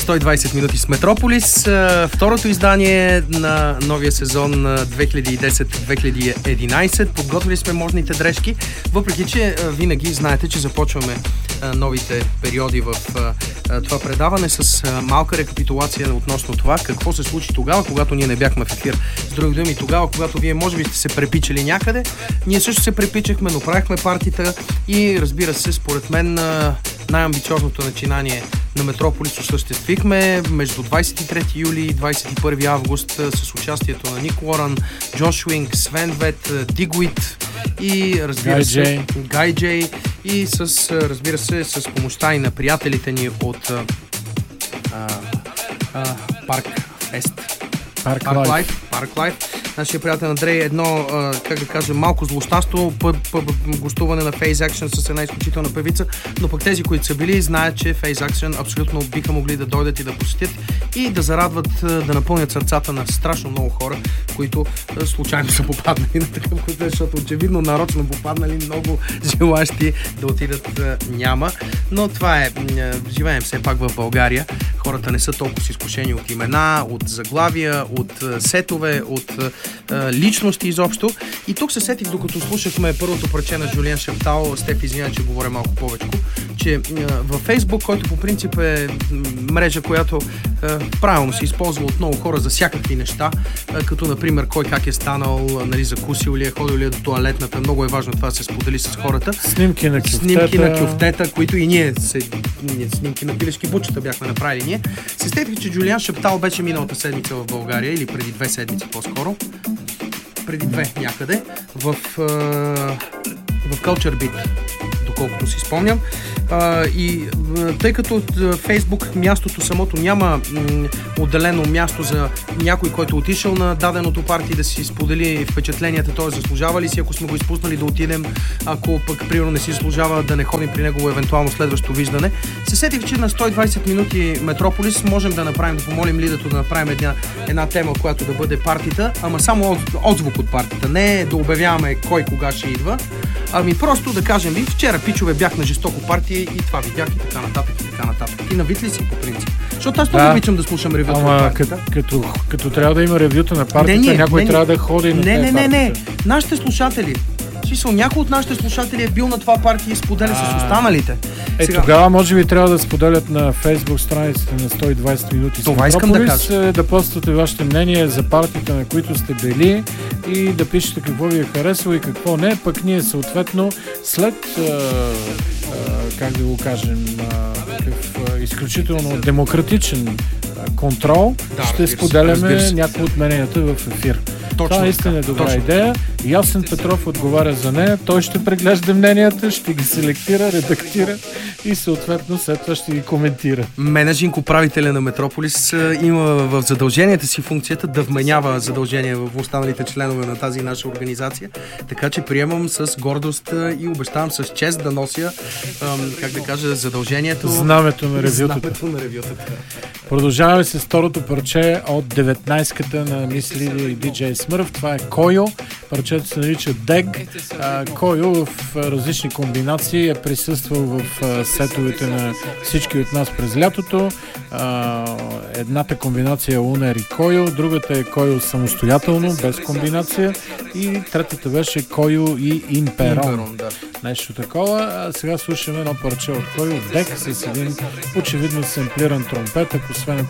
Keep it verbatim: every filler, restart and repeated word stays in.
сто и двайсет минути с Метрополис. Второто издание на новия сезон две хиляди и десет две хиляди и единайсет. Подготвили сме можните дрежки, въпреки че винаги знаете, че започваме новите периоди в това предаване с малка рекапитулация относно това какво се случи тогава, когато ние не бяхме в ефир. С други думи, тогава, когато вие може би сте се препичали някъде, ние също се препичахме, но правихме партита и разбира се, според мен най-амбициозното начинание на Метрополис осъществихме между двайсет и трети юли и двайсет и първи август с участието на Ник Уорън, Джош Уинг, Свен Вет, Дигуит и разбира се Гай Джей и с, разбира се, с помощта и на приятелите ни от а, а, Парк Фест. Парк Лайф. Парк Лайф. Нашия приятел Андрей, едно, а, как да кажа, малко злощасно гостуване на Phase Action с една изключителна певица, но пък тези, които са били, знаят, че Phase Action абсолютно биха могли да дойдат и да посетят и да зарадват, да напълнят сърцата на страшно много хора, които а, случайно са попаднали на такъв концерт, защото очевидно нарочно попаднали, много желащи да отидат а, няма. Но това е, а, живеем все пак в България. Хората не са толкова с изкушени от имена, от заглавия, от а, сетове, от а, личности изобщо. И тук се сетих, докато слушахме първото парче на Жулиен Шептал, Стеф, извиня, че говоря малко повече, че а, във Фейсбук, който по принцип е мрежа, която а, правилно се използва от много хора за всякакви неща, а, като например кой как е станал, нали, закусил ли е, ходил ли е до тоалетната, много е важно това да се сподели с хората. Снимки на кюфтета. Снимки на кюфтета, които и ние, се, ние снимки на пилешки бучета бяхме направили ние. Се сетих, че Жулиен Шептал беше миналата седмица в България, или преди две седмици по-скоро, преди две някъде, в, в Culture Beat, доколкото си спомням. А, и тъй като Фейсбук мястото самото няма м, отделено място за някой, който е отишъл на даденото парти да си сподели впечатленията, т.е. заслужава ли си, ако сме го изпуснали, да отидем, ако пък примерно не си заслужава, да не ходим при него евентуално следващо виждане. Се сетих, че на сто и двайсет минути Метрополис можем да направим, да помолим Лидато да направим една, една тема, която да бъде партита, ама само от, отзвук от партита, не да обявяваме кой кога ще идва, ами просто да кажем ви, вчера пичове бях на жестоко парти и това видях и така нататък и така нататък. И навит ли си по принцип? Защото аз много да, обичам да слушам ревюта на партията. Като, като, като трябва да има ревюта на партията, не, не, някой не, трябва не, да ходи на не, тези не, не, не, нашите слушатели. Смисъл, някой от нашите слушатели е бил на това парти и споделя с останалите. Е, сега... тогава може би трябва да споделят на Фейсбук страниците на сто и двайсет минути с това искам да кажа. Да поствате вашите мнения за партиите, на които сте били и да пишете какво ви е харесало и какво не. Пък ние съответно след а, а, как да го кажем а, такъв а, изключително демократичен а, контрол, да, ще споделяме някои от мненията в ефир. Точно, това наистина е добра точно. Идея. Ясен Петров отговаря за нея. Той ще преглежда мненията, ще ги селектира, редактира и съответно след това ще ги коментира. Менеджинг управителя на Метрополис има в задълженията си функцията да вменява задължения в останалите членове на тази наша организация. Така че приемам с гордост и обещавам с чест да нося, как да кажа, задължението. Знамето на ревютата. Знамето на ревютата. Продължаваме с второто парче от деветнайсетката на Мис Лидия и диджей Смърв. Това е Койо. Парчето се нарича Дег. Койо в различни комбинации е присъствал в сетовете на всички от нас през лятото. Едната комбинация е Унер и Койо, другата е Койо самостоятелно, без комбинация и третата беше Койо и Имперон. Да. Нещо такова. А сега слушаме едно парче от Койо, Дег, с един очевидно семплиран тромпет, ако освен